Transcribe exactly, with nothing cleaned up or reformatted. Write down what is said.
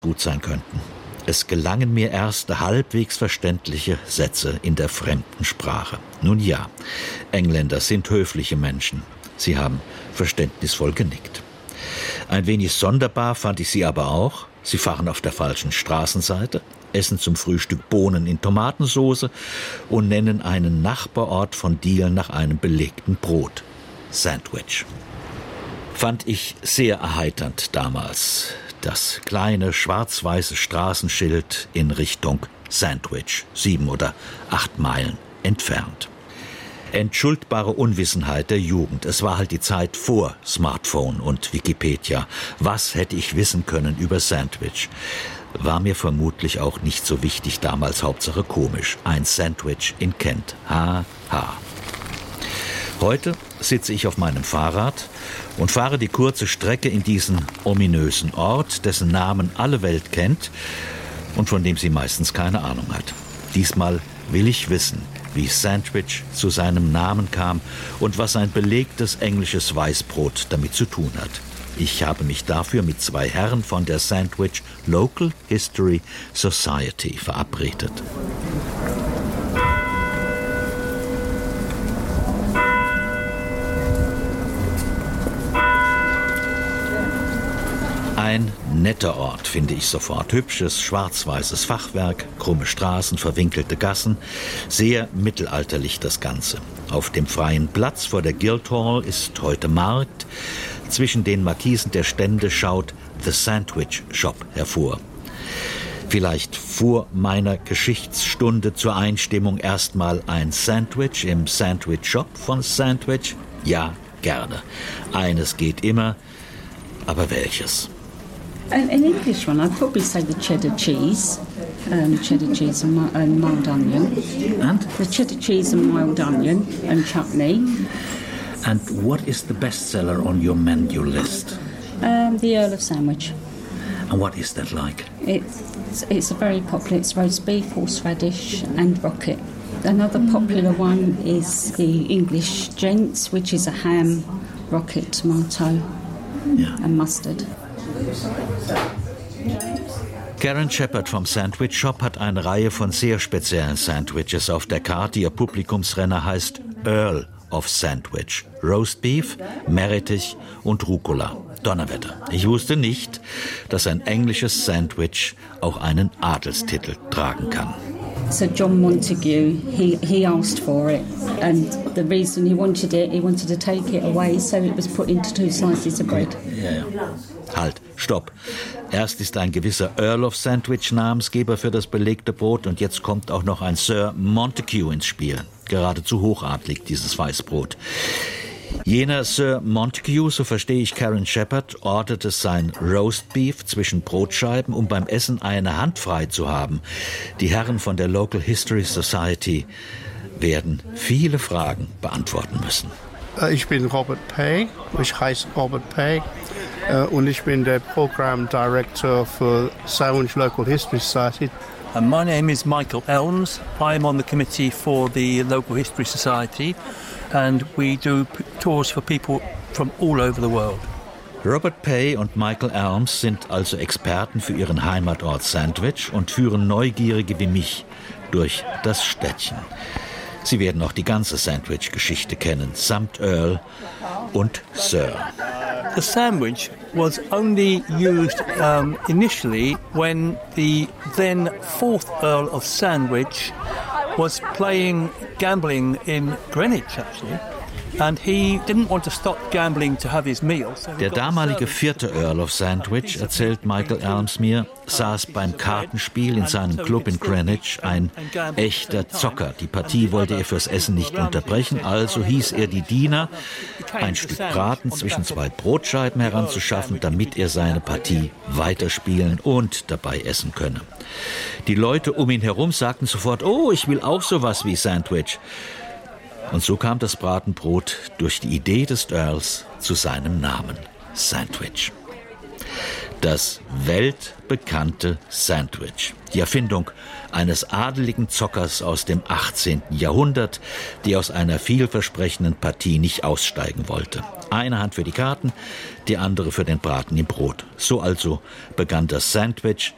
gut sein könnten. Es gelangen mir erste halbwegs verständliche Sätze in der fremden Sprache. Nun ja, Engländer sind höfliche Menschen. Sie haben verständnisvoll genickt. Ein wenig sonderbar fand ich sie aber auch. Sie fahren auf der falschen Straßenseite, essen zum Frühstück Bohnen in Tomatensauce und nennen einen Nachbarort von Deal nach einem belegten Brot. Sandwich. Fand ich sehr erheiternd damals. Das kleine schwarz-weiße Straßenschild in Richtung Sandwich, sieben oder acht Meilen entfernt. Entschuldbare Unwissenheit der Jugend. Es war halt die Zeit vor Smartphone und Wikipedia. Was hätte ich wissen können über Sandwich? War mir vermutlich auch nicht so wichtig damals, Hauptsache komisch. Ein Sandwich in Kent. Ha, ha. Heute sitze ich auf meinem Fahrrad und fahre die kurze Strecke in diesen ominösen Ort, dessen Namen alle Welt kennt und von dem sie meistens keine Ahnung hat. Diesmal will ich wissen, wie Sandwich zu seinem Namen kam und was ein belegtes englisches Weißbrot damit zu tun hat. Ich habe mich dafür mit zwei Herren von der Sandwich Local History Society verabredet. Ein netter Ort, finde ich sofort. Hübsches, schwarz-weißes Fachwerk, krumme Straßen, verwinkelte Gassen. Sehr mittelalterlich das Ganze. Auf dem freien Platz vor der Guildhall ist heute Markt. Zwischen den Markisen der Stände schaut The Sandwich Shop hervor. Vielleicht vor meiner Geschichtsstunde zur Einstimmung erstmal ein Sandwich im Sandwich Shop von Sandwich? Ja, gerne. Eines geht immer, aber welches? In English one, I'd probably say the cheddar cheese, um, cheddar cheese and, mi- and mild onion. And? The cheddar cheese and mild onion and chutney. And what is the bestseller on your menu list? Um, the Earl of Sandwich. And what is that like? It's, it's a very popular, it's roast beef, horseradish and rocket. Another popular one is the English Gents, which is a ham, rocket, tomato Yeah. and mustard. Karen Shepherd vom Sandwich Shop hat eine Reihe von sehr speziellen Sandwiches auf der Karte. Ihr Publikumsrenner heißt Earl of Sandwich. Roast Beef, Meerrettich und Rucola. Donnerwetter. Ich wusste nicht, dass ein englisches Sandwich auch einen Adelstitel tragen kann. So John Montague, he, he asked for it, and the reason he wanted it, he wanted to take it away, so it was put into two slices of bread. Ja, ja. Halt, stopp. Erst ist ein gewisser Earl of Sandwich Namensgeber für das belegte Brot und jetzt kommt auch noch ein Sir Montague ins Spiel. Geradezu hochadlig, dieses Weißbrot. Jener Sir Montague, so verstehe ich Karen Shepherd, orderte sein Roast Beef zwischen Brotscheiben, um beim Essen eine Hand frei zu haben. Die Herren von der Local History Society werden viele Fragen beantworten müssen. Ich bin Robert Pay, ich heiße Robert Pay und ich bin der Program Director für Sandwich Local History Society. And my name is Michael Elms. I'm on the committee for the Local History Society, and we do p- tours for people from all over the world. Robert Pay und Michael Elms sind also Experten für ihren Heimatort Sandwich und führen Neugierige wie mich durch das Städtchen. Sie werden auch die ganze Sandwich-Geschichte kennen, samt Earl und Sir. The sandwich was only used um, initially when the then fourth Earl of Sandwich was playing gambling in Greenwich, actually. And he didn't want to stop gambling to have his meal. So Der damalige vierte Earl of Sandwich, erzählt Michael Elms mir, saß beim Kartenspiel in seinem Club in Greenwich, ein echter Zocker. Die Partie wollte er fürs Essen nicht unterbrechen, also hieß er die Diener, ein Stück Braten zwischen zwei Brotscheiben heranzuschaffen, damit er seine Partie weiterspielen und dabei essen könne. Die Leute um ihn herum sagten sofort, oh, ich will auch sowas wie Sandwich. Und so kam das Bratenbrot durch die Idee des Earls zu seinem Namen, Sandwich. Das weltbekannte Sandwich. Die Erfindung eines adeligen Zockers aus dem achtzehnten Jahrhundert, der aus einer vielversprechenden Partie nicht aussteigen wollte. Eine Hand für die Karten, die andere für den Braten im Brot. So also begann das Sandwich